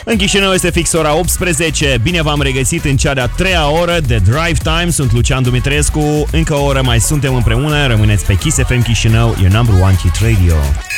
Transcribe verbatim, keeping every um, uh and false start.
În Chișinău este fix ora optsprezece. Bine v-am regăsit în cea de-a treia oră de Drive Time. Sunt Lucian Dumitrescu. Încă o oră mai suntem împreună. Rămâneți pe Kiss F M Chișinău, your number one hit radio.